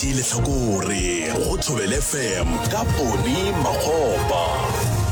letšatši le hlakore go Thobela FM ka Poni Makgopa.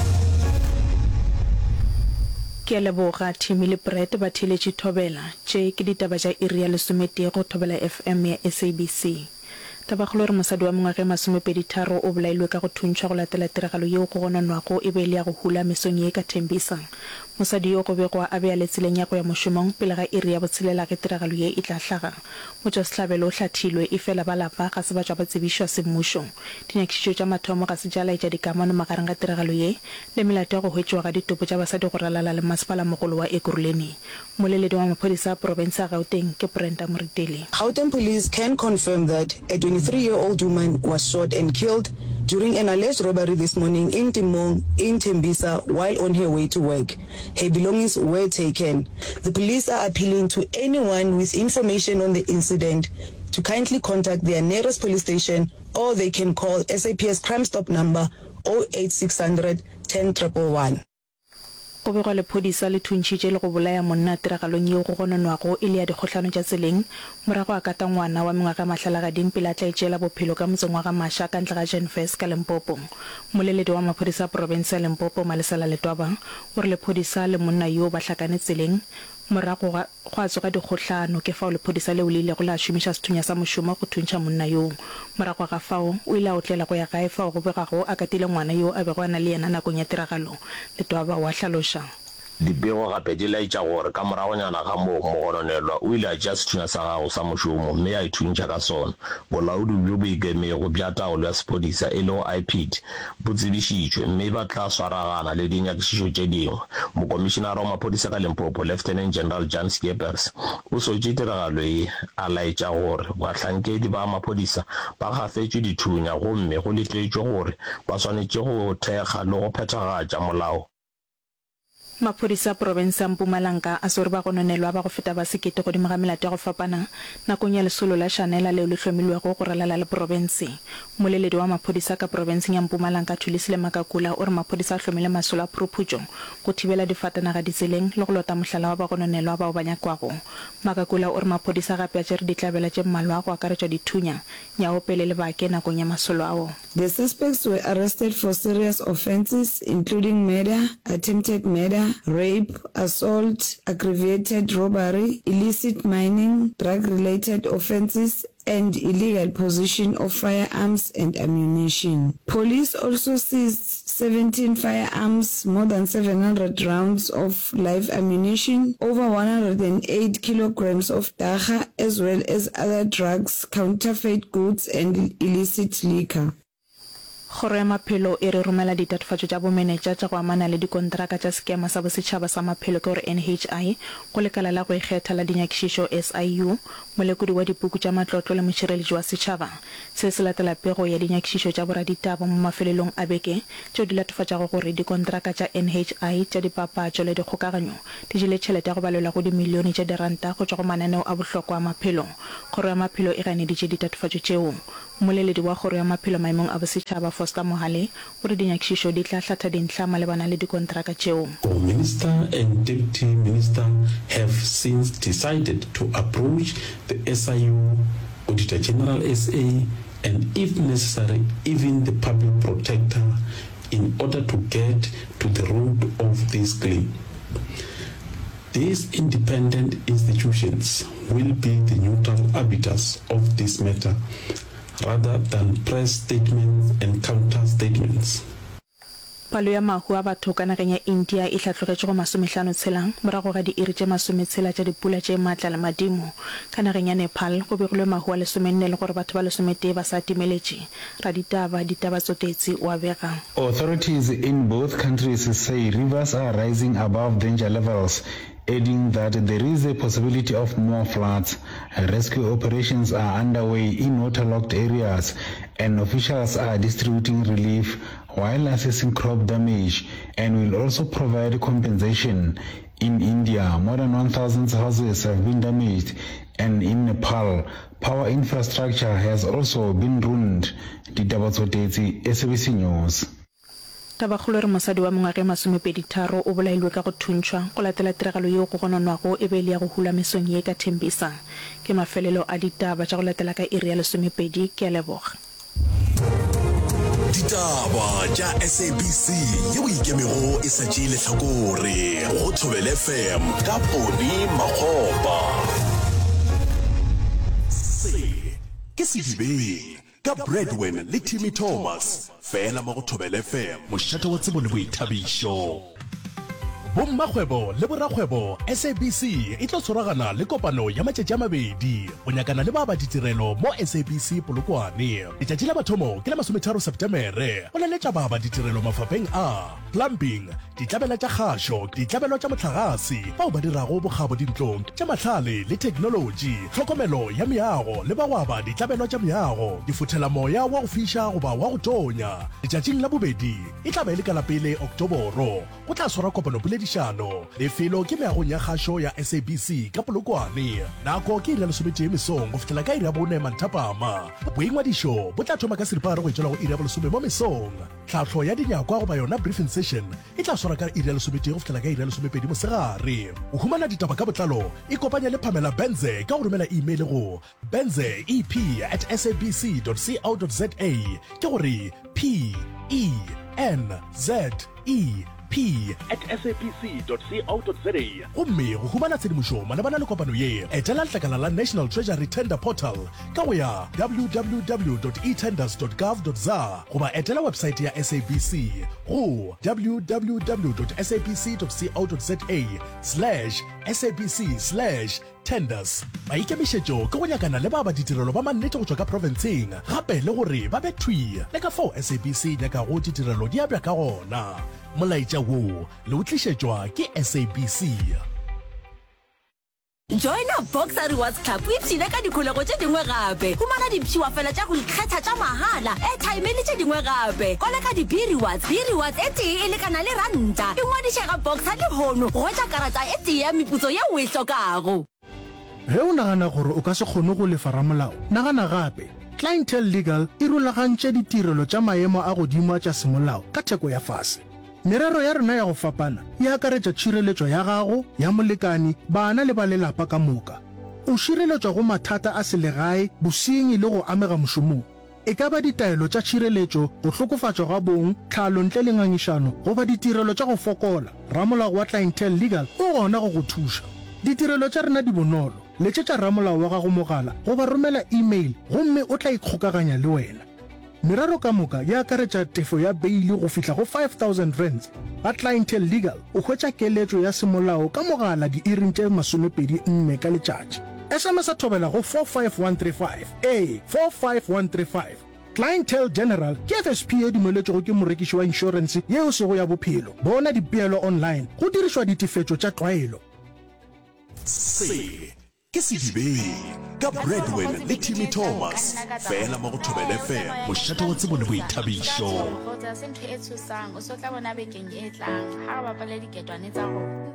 Ke leboga Thimi le Brett ba theletše Thobela tše ke ditaba tša iri ya lesomete go Thobela FM ya SABC. Tabagolo re mosadi wa mongwaga 23 o bolailwe ka go thuntšha go latela tiragalo yeo go gonanwago e be le ya go hula mesong ye ka Tembisa. Mosadi yo go begwa a be a letseleng ya go ya mošomong pele ga iri ya botshelela ge tiragalo ye e tla hlaga. Motšwasehlabelo o hlathilwe e fela ba lapa ga se ba tšwa ba tsebišwa semmušo. Dinyakišišo tša mathomo ga se tša laetša dikamano magareng ga tiragalo ye le melato ya go hwetšwa ga ditopo tša basadi go ralala le masepala mogolo wa Ekurhuleni. Moleledi wa maphodisa a province ya Gauteng ke Brenda Moretele. Gauteng police can confirm that a 23-year-old woman was shot and killed during an alleged robbery this morning in Timong, in Tembisa, while on her way to work. Her belongings were taken. The police are appealing to anyone with information on the incident to kindly contact their nearest police station, or they can call SAPS Crime Stop number 08600 10111. Go begwa lephodisa le thuntšitše le go bolaya monna tiragalong yeo go gonanwago e le ya dikgohlano tša tseleng morago a kata ngwana wa mengwaga mahlalagading pele a tla itšela bophelo ka motseng wa ga Masha ka ntle ga Jenfest ka Limpopo. Moleledi wa maphodisa province ya Limpopo Malesela Letwaba o re lephodisa le monna yo ba hlakane tseleng morago go a tsoga dikgohlano ke fao lephodisa leo le ile go la šomiša sethunya sa mošomo go thuntša monna yo. Morago ga fao o ile a otlela go ya gae fao go begago a katile ngwana yo a bego a na le yena nakong ya tiragalo. Letwaba wa hlaloša dipego gape di laetša gore ka moragonyana ga moo mogononelwa o ile a tšea sethunya sa gago sa mošomo mme a ithuntša ka sona. Bolaodi bjo bo ikemego bja taolo ya sephodisa e le go IPID bo tsebišitšwe mme ba tla swaragana le dinyakišišo tše dingwe. Mokomišenara wa maphodisa ka Limpopo Lieutenant General Jan Skeepers o sotše tiragalo e a laetša gore bahlankedi ba maphodisa ba gafetšwe dithunya gomme go letletšwe gore ba swanetše go thekga le go phethagatša molao. Maphodisa province ya Mpumalanga a sore ba gononelwa ba go feta ba sekete godimo ga melato ya go fapana nakong ya lesolo la Shanela leo le hlomilwego go ralala le province. Moleledi wa maphodisa ka province ya Mpumalanga Thulisile Makakula o re maphodisa a hlomile masolo a phuruputšo go thibela difatanaga ditseleng le go lota mohlala wa ba gononelwa bao ba nyakwago. Makakula o re maphodisa gape a tšere ditlabela tše mmalwa go akaretšwa dithunya nyao pele le bake nakong ya masolo ao. The suspects were arrested for serious offences including murder, attempted murder, rape, assault, aggravated robbery, illicit mining, drug-related offences, and illegal possession of firearms and ammunition. Police also seized 17 firearms, more than 700 rounds of live ammunition, over 108 kilograms of dagga, as well as other drugs, counterfeit goods, and illicit liquor. Kgoro ya maphelo e re romela ditatofatšo tša bomenetša tša go amana le dikontraka tša sekema sa bosetšhaba sa maphelo ke gore NHI go lekala la go ikgetha la dinyakišišo SIU. Molekodi wa dipuku tša matlotlo le mošireletši wa setšhaba se se latela pego ya dinyakišišo tša boraditaba mo mafelelong a beke tšeo di latofatšago gore dikontraka tša NHI tša dipapatšo le dikgokaganyo di jele tšhelete ya go balelwa go dimilione tša diranta go tšwa go mananeo a bohlokwa a maphelo. Kgoro ya maphelo e ganeditše ditatofatšo tšeo. Moleledi wa kgoro ya maphelo maemong a bosetšhaba Foster Mohale o re dinyakišišo di tla hlatha dintlha malebana le dikontraka tšeo. The Minister and Deputy Minister have since decided to approach the SIU, Auditor General SA, and if necessary, even the Public Protector in order to get to the root of this claim. These independent institutions will be the neutral arbiters of this matter, rather than press statements and counter statements. Palo ya mahu a batho ka nageng ya India e hlatlhogetše go 56 morago ga diiri tše 60 tša dipula tše maatla le madimo. Ka nageng ya Nepal go begilwe mahu a 14 le gore batho ba 11 ba sa timeletše. Raditaba ditaba tsotetsi wa bega. Authorities in both countries say rivers are rising above danger levels, adding that there is a possibility of more floods. Rescue operations are underway in waterlogged areas and officials are distributing relief while assessing crop damage and will also provide compensation. In India, more than 1,000 houses have been damaged, and in Nepal, power infrastructure has also been ruined. Ditaba tsotetsi, SABC News. tabagolo re mosadi wa mongwaga 23 o bolailwe ka go thuntšhwa go latela tiragalo yeo go gononwago e be le ya go hula mesong ye ka Tembisa ke mafelelo a ditaba tša go latela ka iri ya 12 ke a leboga. Ditaba tša SABC yeo ikemego e sa tšeile hlakore go Thobela FM ka Poni Makgopa. Se ke sedibeng ka Bradwin le Timmy Thomas fela mo go Thobela FM mošate wa tsebo le boithabišo. Bommagwebo le borakgwebo SABC e tlo tshwaragana le kopano ya matšatši a mabedi go nyakana le ba ditirelo mo SABC Polokwane. Letšatši la mathomo ke la 13 Septemere go leletša ba ditirelo mafapeng a plumbing, ditlabela tša kgašo, ditlabelo tša motlagase, bao ba dirago bokgabo dintlong tša mahlale le technology, tlhokomelo ya meago le ba ba ditlabelo tša meago, difuthela moya wa go fiša goba wa go tonya. Letšatšing la bobedi e tla ba e le ka la pele Oktoboro go tla swara kopano poledišano. Lefelo ke meagong ya kgašo ya SABC ka Polokwane. Nako ke iri ya 11 mesong go fihlela ka iri ya 4 manthapama. Boingwadišo bo tla thoma ka seripagare go itšwela go iri ya 10 mo mesong. Tlhatlho ya dinyakwa goba yona briefing session e tla swara ka iri ya 11 go fihlela ka iri ya 12 mosegare. O humana ditaba ka botlalo e kopanya le Pamela Benze ka go romela email go benze@sabc.co.za ke gore PENZEP@sabc.co.za. gomme go humana tshedimošo malebana le kopano ye etela letlakala la National Treasury Tender Portal ka go ya www.etenders.gov.za goba etela website ya SABC go www.sabc.co.za/SABC/tenders. ba ikemišetšo ke go nyakana le ba ditirelo ba mannete go tšwa ka provinceng gape le gore ba bethwi le ka fao SABC nyakago ditirelo di abja ka gona. Molaetša wo le o tlišetšwa ke SABC. Joina Boxer Rewards Club o ipsile ka dikholego tše dingwe gape. Humana dipšiwa fela tša go ikgetha tša mahala, airtime le tše dingwe gape. Koleka di-B-Rewards e tee e lekana le ranta. Ingwadiše ga Boxer le hono go etša karata e tee ya meputso ye o e hlokago. Ge o nagana gore o ka se kgone go lefa ramolao, nagana gape. Clientele Legal e rulagantše ditirelo tša maemo a godimo tša semolao ka theko ya fase. Merero ya rena ya go fapana e akaretša tšhireletšo ya gago, ya molekani, bana le ba lelapa ka moka. O šireletšwa go mathata a selegae, bosenyi le go amega mošomong. E ka ba ditaelo tša tšhireletšo, go hlokofatšwa ga bong, tlhalo ntle le ngangišano goba ditirelo tša go fokola. Ramolao wa Clientele Legal o gona go go thuša. Ditirelo tša rena di bonolo. Letšetša ramolao wa gago mogala goba romela email gomme o tla ikgokaganya le wena. Merero ka moka ya akaretša tefo ya beili go fihla go 5,000 rands. Ba Clientele Legal o hwetša keletšo ya semolao ka mogala diiring tše 24 ka letšatši. SMS a thobela go 45135 45135. Clientele General ke FSP e dumeletšego ke morekiši wa insurance yeo sego ya bophelo. Bona dipeelo online go dirišwa ditefetšo tša tlwaelo. Se ke sedibeng ka Bradwin le Timmy Thomas fela mo go Thobela FM mošate wa tsebo le boithabišo. Se ntho e tshosang o so tla bona bekeng e tlang ha ba bapala diketwane tsa go